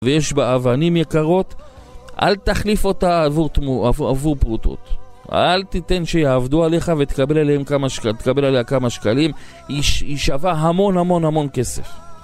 ויש בה אבנים יקרות, אל תחליף אותה עבור פרוטות. אל תיתן שיעבדו עליך ותקבל עליה כמה שקלים. היא שווה המון המון המון כסף.